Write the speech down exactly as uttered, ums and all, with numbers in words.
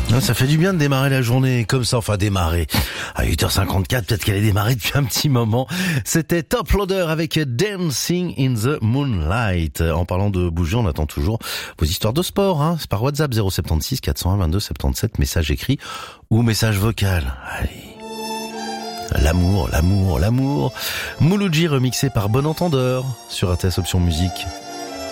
Non, ça fait du bien de démarrer la journée comme ça, enfin démarrer à huit heures cinquante-quatre, peut-être qu'elle est démarrée depuis un petit moment. C'était Top Loader avec Dancing in the Moonlight. En parlant de bouger, on attend toujours vos histoires de sport, hein. C'est par WhatsApp zéro sept six quatre cent un vingt-deux soixante-dix-sept, message écrit ou message vocal. Allez. L'amour, l'amour, l'amour. Mouloudji remixé par Bon Entendeur sur R T S Option Musique.